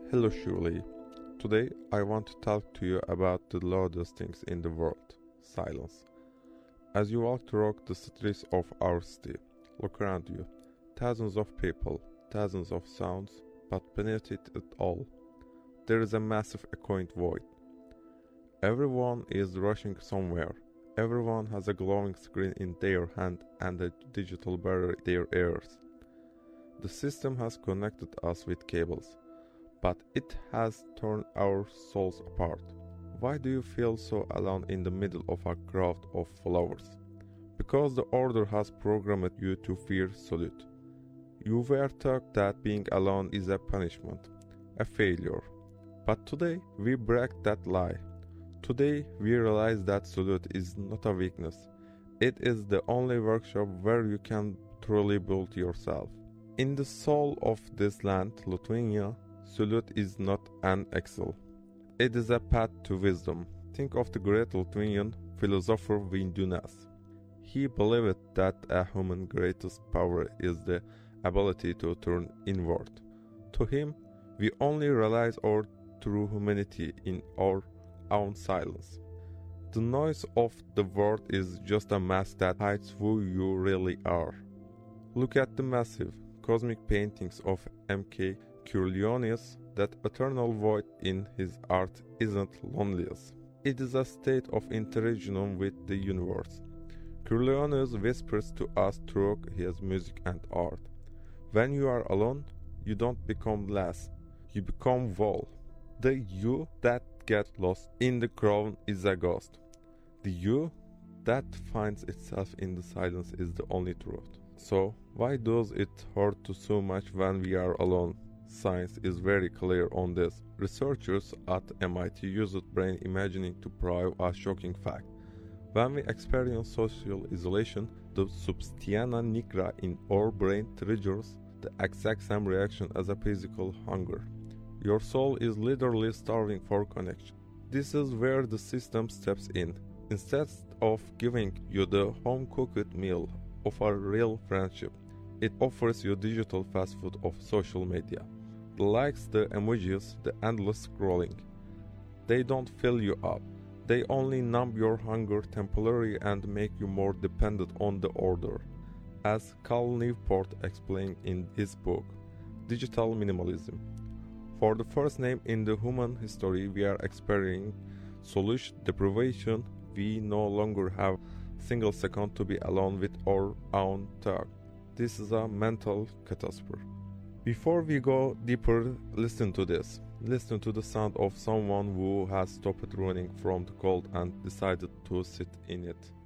Hello Shirley. Today I want to talk to you about the loudest things in the world, silence. As you walk through the streets of our city, look around you. Thousands of people, thousands of sounds, but beneath it all, there is a massive echoing void. Everyone is rushing somewhere. Everyone has a glowing screen in their hand and a digital barrier in their ears. The system has connected us with cables, but it has torn our souls apart. Why do you feel so alone in the middle of a crowd of flowers? Because the order has programmed you to fear solitude. You were taught that being alone is a punishment, a failure. But today we break that lie. Today we realize that solitude is not a weakness. It is the only workshop where you can truly build yourself. In the soul of this land, Lithuania, solitude is not an exile. It is a path to wisdom. Think of the great Lithuanian philosopher Vydūnas. He believed that a human's greatest power is the ability to turn inward. To him, we only realize our true humanity in our own silence. The noise of the world is just a mask that hides who you really are. Look at the massive, cosmic paintings of M.K. Coriolanus. That eternal void in his art isn't loneliness. It is a state of interaction with the universe. Coriolanus whispers to us through his music and art. When you are alone, you don't become less, you become whole. The you that gets lost in the crowd is a ghost. The you that finds itself in the silence is the only truth. So, why does it hurt so much when we are alone? Science is very clear on this. Researchers at MIT used brain imaging to prove a shocking fact. When we experience social isolation, the substantia nigra in our brain triggers the exact same reaction as a physical hunger. Your soul is literally starving for connection. This is where the system steps in. Instead of giving you the home-cooked meal of a real friendship, it offers you digital fast food of social media. The likes, the emojis, the endless scrolling. They don't fill you up. They only numb your hunger temporarily and make you more dependent on the order. As Cal Newport explained in his book, Digital Minimalism. For the first time in the human history, we are experiencing solution deprivation. We no longer have a single second to be alone with our own thought. This is a mental catastrophe. Before we go deeper, listen to this. Listen to the sound of someone who has stopped running from the cold and decided to sit in it.